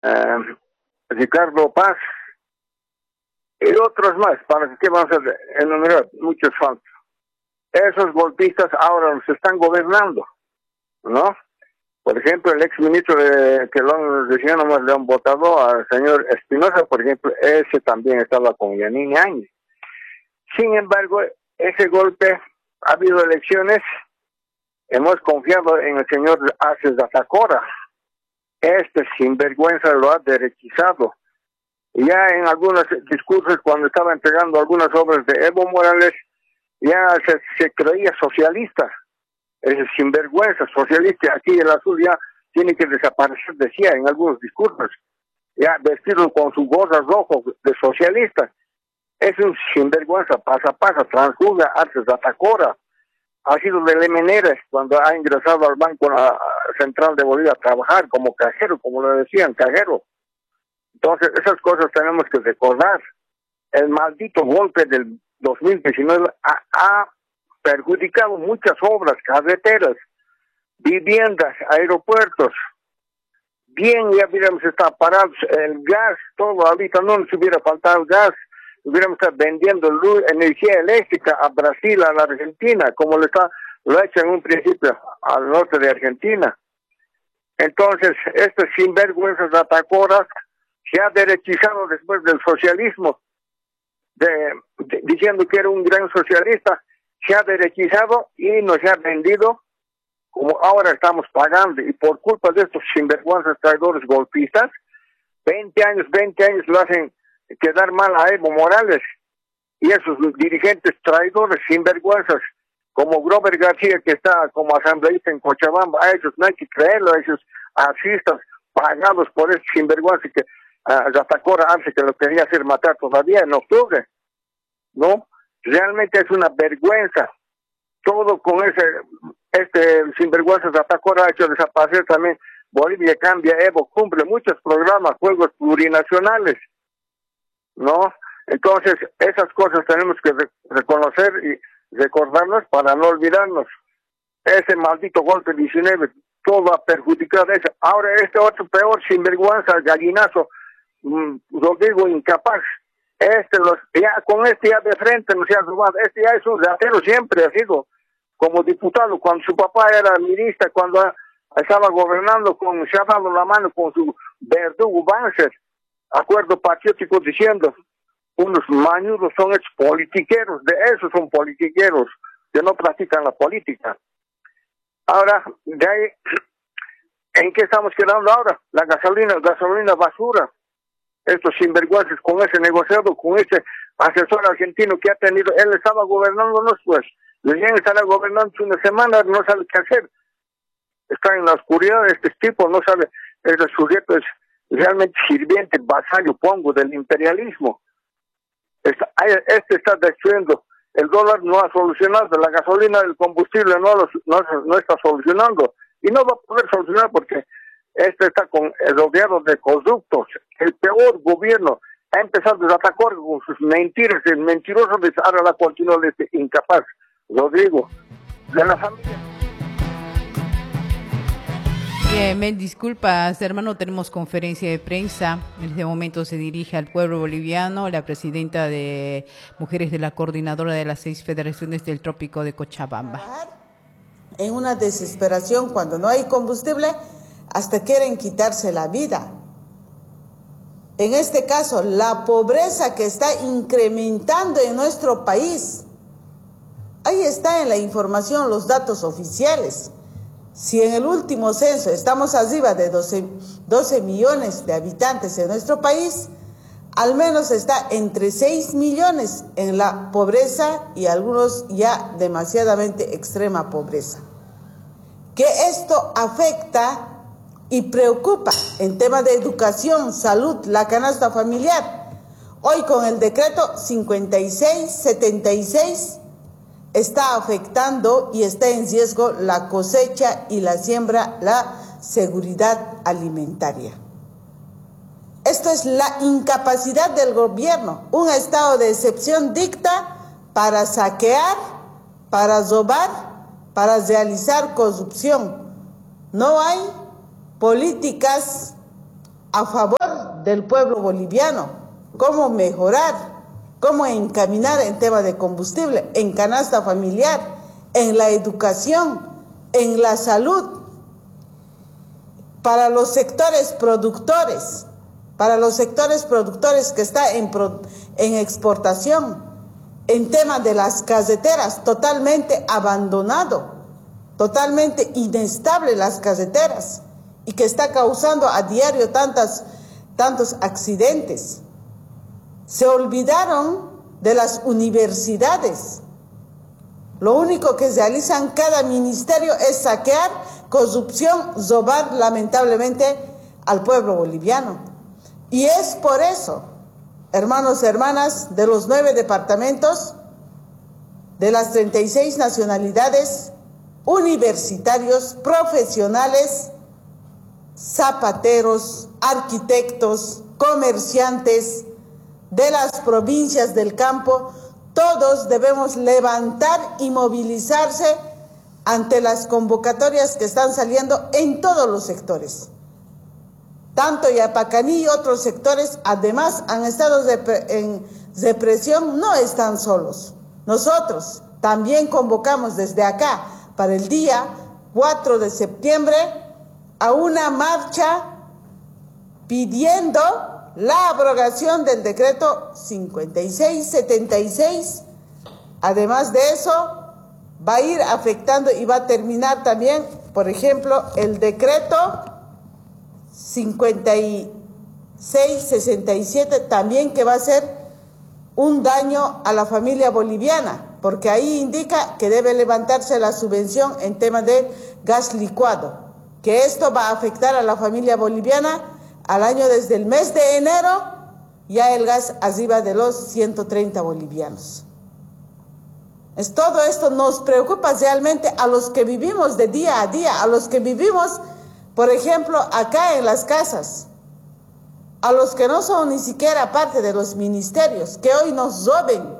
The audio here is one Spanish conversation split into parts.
Ricardo Paz y otros más, para que vamos a enumerar, muchos falsos. Esos golpistas ahora nos están gobernando, ¿no? Por ejemplo, el exministro que lo decía nomás le han votado al señor Espinosa, por ejemplo, ese también estaba con Yanine Áñez. Sin embargo, ese golpe, ha habido elecciones, hemos confiado en el señor Arces Atacora. Este sinvergüenza lo ha derechizado. Ya en algunos discursos, cuando estaba entregando algunas obras de Evo Morales, ya se creía socialista. Ese sinvergüenza socialista aquí en el azul ya tiene que desaparecer, decía en algunos discursos. Ya vestido con su gorra rojo de socialista. Es un sinvergüenza, pasa, transfuga, Arces Atacora. Ha sido de Lemeneres cuando ha ingresado al Banco Central de Bolivia a trabajar como cajero, como le decían, cajero. Entonces, esas cosas tenemos que recordar. El maldito golpe del 2019 ha perjudicado muchas obras, carreteras, viviendas, aeropuertos. Bien, ya hubiéramos estado parados, el gas, todo ahorita no nos hubiera faltado gas. Hubiéramos estado vendiendo luz, energía eléctrica a Brasil, a la Argentina, como lo ha hecho en un principio al norte de Argentina. Entonces, estos sinvergüenzas de Atacora se ha derechizado después del socialismo, diciendo que era un gran socialista, se ha derechizado y nos ha vendido como ahora estamos pagando, y por culpa de estos sinvergüenzas traidores golpistas, 20 años lo hacen quedar mal a Evo Morales, y esos dirigentes traidores, sinvergüenzas, como Grover García, que está como asambleísta en Cochabamba, a ellos no hay que creerlo, a esos artistas pagados por esos sinvergüenzas que Atacora hace que lo quería hacer matar todavía en octubre, ¿no? Realmente es una vergüenza. Todo con este sinvergüenza de Atacora ha hecho desaparecer también Bolivia Cambia, Evo cumple muchos programas, juegos plurinacionales, ¿no? Entonces, esas cosas tenemos que reconocer y recordarnos para no olvidarnos. Ese maldito golpe 19, todo ha perjudicado eso. Ahora este otro peor sinvergüenza, gallinazo, Rodrigo incapaz. Con este ya de frente no se ha robado. Este ya es un ratero, siempre ha sido. Como diputado, cuando su papá era ministro, cuando estaba gobernando, se ha dado la mano con su verdugo Banzer, acuerdo patriótico diciendo, unos mañudos son hechos politiqueros, de esos son politiqueros, que no practican la política. Ahora, de ahí, ¿en qué estamos quedando ahora? La gasolina basura. Estos sinvergüenzas con ese negociado, con ese asesor argentino que ha tenido, él estaba gobernándonos, pues, recién estará gobernando una semana, no sabe qué hacer. Está en la oscuridad, este tipo no sabe, ese sujeto es realmente sirviente, vasallo, pongo, del imperialismo. Este está destruyendo, el dólar no ha solucionado, la gasolina, el combustible no está solucionando, y no va a poder solucionar porque este está rodeado de corruptos. El peor gobierno ha empezado a atacar con sus mentiras, el mentiroso de ahora la continúa de este incapaz, Rodrigo, de la familia. Bien, me disculpas, hermano, tenemos conferencia de prensa. En este momento se dirige al pueblo boliviano la presidenta de Mujeres de la Coordinadora de las 6 Federaciones del Trópico de Cochabamba. En una desesperación, cuando no hay combustible, hasta quieren quitarse la vida. En este caso, la pobreza que está incrementando en nuestro país. Ahí está en la información los datos oficiales. Si en el último censo estamos arriba de 12 millones de habitantes en nuestro país, al menos está entre 6 millones en la pobreza y algunos ya demasiadamente extrema pobreza. Que esto afecta y preocupa en temas de educación, salud, la canasta familiar. Hoy con el decreto 5676 está afectando y está en riesgo la cosecha y la siembra, la seguridad alimentaria. Esto es la incapacidad del gobierno. Un estado de excepción dicta para saquear, para robar, para realizar corrupción. No hay políticas a favor del pueblo boliviano, cómo mejorar, cómo encaminar en tema de combustible, en canasta familiar, en la educación, en la salud, para los sectores productores, que está en exportación, en tema de las caseteras, totalmente abandonado, totalmente inestable las caseteras, y que está causando a diario tantos accidentes. Se olvidaron de las universidades. Lo único que realizan cada ministerio es saquear, corrupción, robar lamentablemente al pueblo boliviano. Y es por eso, hermanos y hermanas, de los 9 departamentos, de las 36 nacionalidades, universitarios, profesionales, zapateros, arquitectos, comerciantes de las provincias del campo, todos debemos levantar y movilizarse ante las convocatorias que están saliendo en todos los sectores. Tanto Yapacaní y otros sectores, además, han estado en represión, no están solos. Nosotros también convocamos desde acá para el día 4 de septiembre a una marcha pidiendo la abrogación del decreto 5676. Además de eso, va a ir afectando y va a terminar también, por ejemplo, el decreto 5667, también, que va a ser un daño a la familia boliviana, porque ahí indica que debe levantarse la subvención en tema de gas licuado, que esto va a afectar a la familia boliviana al año desde el mes de enero, ya el gas arriba de los 130 bolivianos. Todo esto nos preocupa realmente a los que vivimos de día a día, a los que vivimos, por ejemplo, acá en las casas, a los que no son ni siquiera parte de los ministerios, que hoy nos roben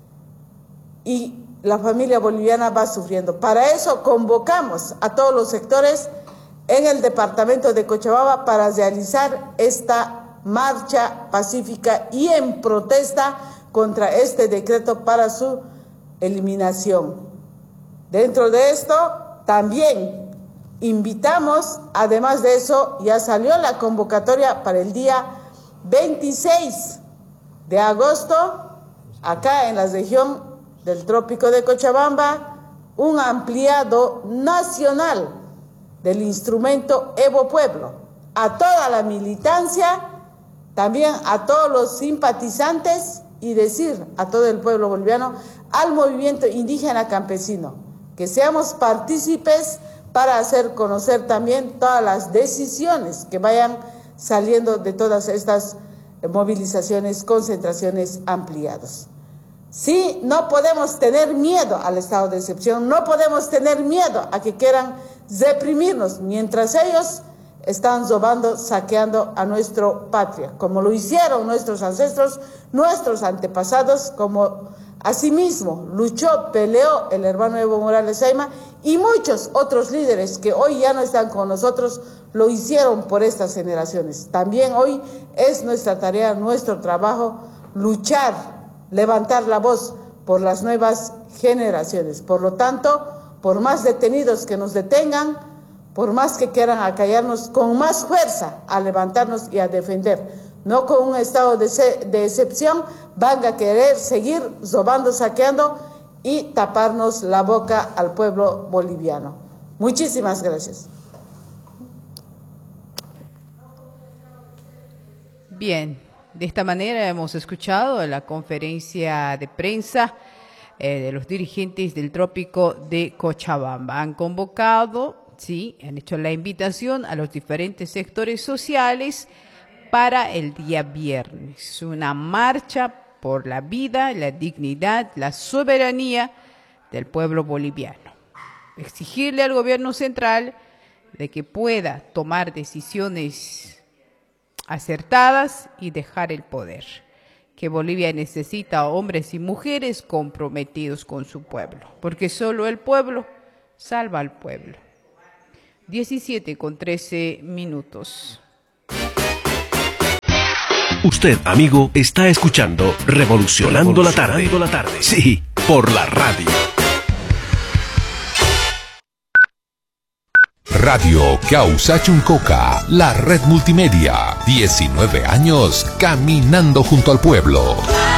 y la familia boliviana va sufriendo. Para eso convocamos a todos los sectores en el departamento de Cochabamba para realizar esta marcha pacífica y en protesta contra este decreto para su eliminación. Dentro de esto también invitamos, además de eso, ya salió la convocatoria para el día 26 de agosto, acá en la región del Trópico de Cochabamba, un ampliado nacional del instrumento Evo Pueblo, a toda la militancia, también a todos los simpatizantes, y decir a todo el pueblo boliviano, al movimiento indígena campesino, que seamos partícipes para hacer conocer también todas las decisiones que vayan saliendo de todas estas movilizaciones, concentraciones ampliadas. Sí, no podemos tener miedo al estado de excepción, no podemos tener miedo a que quieran reprimirnos, mientras ellos están robando, saqueando a nuestra patria, como lo hicieron nuestros ancestros, nuestros antepasados, como asimismo luchó, peleó el hermano Evo Morales Ayma y muchos otros líderes que hoy ya no están con nosotros, lo hicieron por estas generaciones. También hoy es nuestra tarea, nuestro trabajo, luchar, levantar la voz por las nuevas generaciones. Por lo tanto, por más detenidos que nos detengan, por más que quieran acallarnos, con más fuerza a levantarnos y a defender. No con un estado de excepción van a querer seguir robando, saqueando y taparnos la boca al pueblo boliviano. Muchísimas gracias. Bien, de esta manera hemos escuchado la conferencia de prensa de los dirigentes del Trópico de Cochabamba. Han convocado, sí, han hecho la invitación a los diferentes sectores sociales para el día viernes. Una marcha por la vida, la dignidad, la soberanía del pueblo boliviano. Exigirle al gobierno central de que pueda tomar decisiones acertadas y dejar el poder. Que Bolivia necesita hombres y mujeres comprometidos con su pueblo, porque solo el pueblo salva al pueblo. 17:13. Usted, amigo, está escuchando Revolucionando la Tarde. Sí, por la radio. Radio Causachuncoca, la red multimedia. 19 años caminando junto al pueblo.